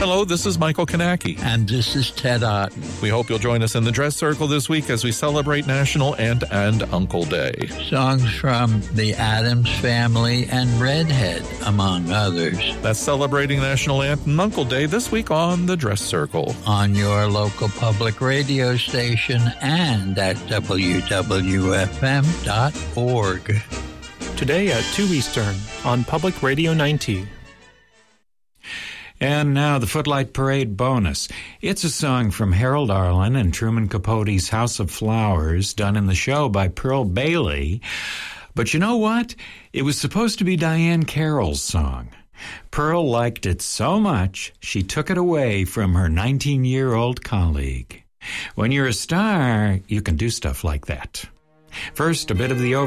Hello, this is Michael Kanacki. And this is Ted Otten. We hope you'll join us in the Dress Circle this week as we celebrate National Aunt and Uncle Day. Songs from the Addams Family and Redhead, among others. That's celebrating National Aunt and Uncle Day this week on the Dress Circle. On your local public radio station and at wwfm.org. Today at 2 Eastern on Public Radio 90. And now the Footlight Parade bonus. It's a song from Harold Arlen and Truman Capote's House of Flowers, done in the show by Pearl Bailey. But you know what? It was supposed to be Diane Carroll's song. Pearl liked it so much, she took it away from her 19-year-old colleague. When you're a star, you can do stuff like that. First, a bit of the